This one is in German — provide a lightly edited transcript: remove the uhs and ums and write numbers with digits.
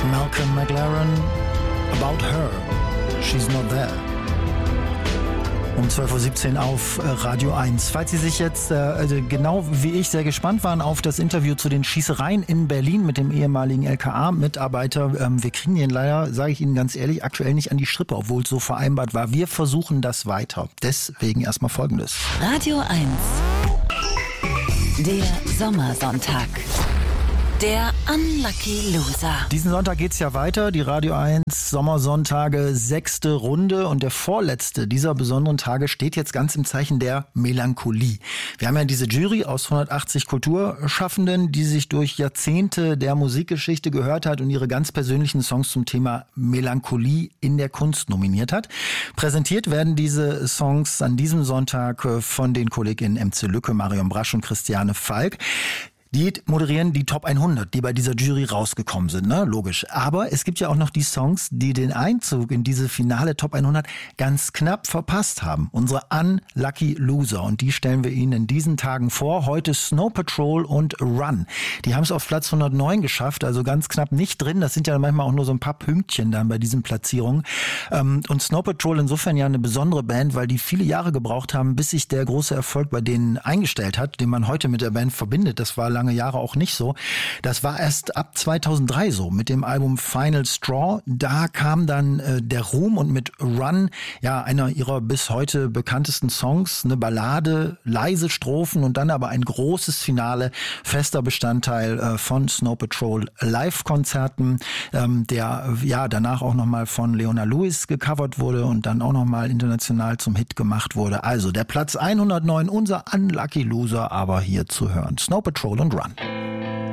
Malcolm McLaren, About Her, She's Not There. Um 12.17 Uhr auf Radio 1. Falls Sie sich jetzt, genau wie ich, sehr gespannt waren auf das Interview zu den Schießereien in Berlin mit dem ehemaligen LKA-Mitarbeiter, wir kriegen ihn leider, sage ich Ihnen ganz ehrlich, aktuell nicht an die Strippe, obwohl es so vereinbart war. Wir versuchen das weiter. Deswegen erstmal Folgendes. Radio 1. Der Sommersonntag. Der Unlucky Loser. Diesen Sonntag geht's ja weiter. Die Radio 1 Sommersonntage 6. Runde und der vorletzte dieser besonderen Tage steht jetzt ganz im Zeichen der Melancholie. Wir haben ja diese Jury aus 180 Kulturschaffenden, die sich durch Jahrzehnte der Musikgeschichte gehört hat und ihre ganz persönlichen Songs zum Thema Melancholie in der Kunst nominiert hat. Präsentiert werden diese Songs an diesem Sonntag von den KollegInnen MC Lücke, Marion Brasch und Christiane Falk. Die moderieren die Top 100, die bei dieser Jury rausgekommen sind, ne? Logisch. Aber es gibt ja auch noch die Songs, die den Einzug in diese finale Top 100 ganz knapp verpasst haben. Unsere Unlucky Loser. Und die stellen wir Ihnen in diesen Tagen vor. Heute Snow Patrol und Run. Die haben es auf Platz 109 geschafft, also ganz knapp nicht drin. Das sind ja manchmal auch nur so ein paar Pünktchen dann bei diesen Platzierungen. Und Snow Patrol insofern ja eine besondere Band, weil die viele Jahre gebraucht haben, bis sich der große Erfolg bei denen eingestellt hat, den man heute mit der Band verbindet. Das war lange Jahre auch nicht so. Das war erst ab 2003 so, mit dem Album Final Straw. Da kam dann der Ruhm und mit Run, ja, einer ihrer bis heute bekanntesten Songs, eine Ballade, leise Strophen und dann aber ein großes Finale, fester Bestandteil von Snow Patrol Live-Konzerten, der ja danach auch nochmal von Leona Lewis gecovert wurde und dann auch nochmal international zum Hit gemacht wurde. Also der Platz 109, unser Unlucky Loser, aber hier zu hören. Snow Patrol und Run.